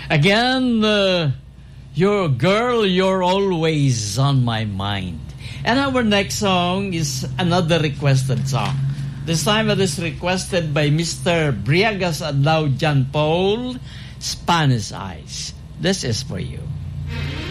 Again, your girl, you're always on my mind. And our next song is another requested song. This time it is requested by Mr. Briagas Adlaw John Paul, Spanish Eyes. This is for you.